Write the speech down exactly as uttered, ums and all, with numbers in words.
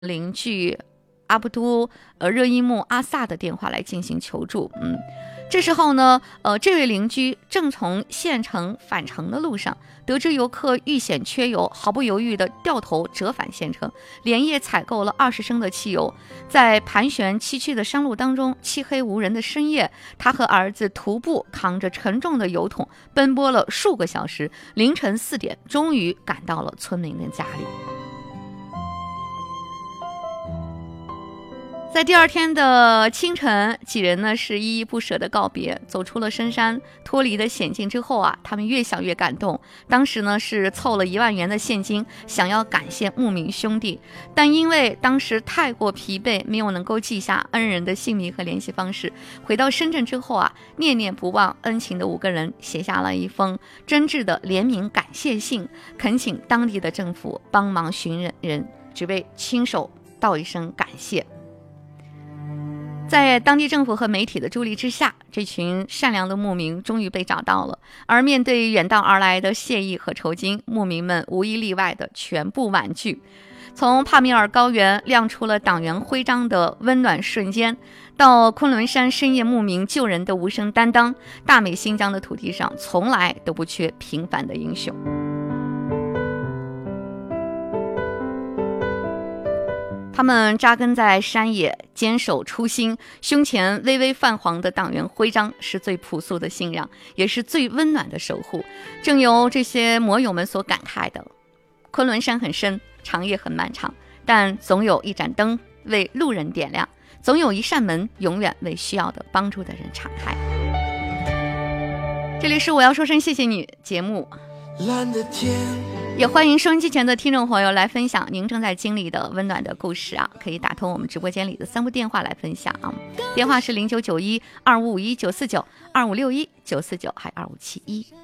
邻居阿卜都呃热依木阿萨的电话来进行求助。嗯，这时候呢，呃，这位邻居正从县城返程的路上，得知游客遇险缺油，毫不犹豫地掉头折返县城，连夜采购了二十升的汽油。在盘旋崎岖的山路当中，漆黑无人的深夜，他和儿子徒步扛着沉重的油桶，奔波了数个小时，凌晨四点，终于赶到了村民的家里。在第二天的清晨，几人呢是依依不舍的告别，走出了深山，脱离了险境之后啊，他们越想越感动。当时呢是凑了一万元的现金，想要感谢牧民兄弟，但因为当时太过疲惫，没有能够记下恩人的姓名和联系方式。回到深圳之后啊，念念不忘恩情的五个人写下了一封真挚的怜悯感谢信，恳请当地的政府帮忙寻人，只为亲手道一声感谢。在当地政府和媒体的助力之下，这群善良的牧民终于被找到了。而面对远道而来的谢意和酬金，牧民们无一例外的全部婉拒。从帕米尔高原亮出了党员徽章的温暖瞬间，到昆仑山深夜牧民救人的无声担当，大美新疆的土地上从来都不缺平凡的英雄。他们扎根在山野，坚守初心，胸前微微泛黄的党员徽章是最朴素的信仰，也是最温暖的守护。正由这些摩友们所感慨的，昆仑山很深，长夜很漫长，但总有一盏灯为路人点亮，总有一扇门永远为需要的帮助的人敞开。这里是我要说声谢谢你节目，蓝的天，也欢迎收音机前的听众朋友来分享您正在经历的温暖的故事啊！可以打通我们直播间里的三部电话来分享啊，电话是零九九一二五五一九四九、二五六一九四九，还有二五七一。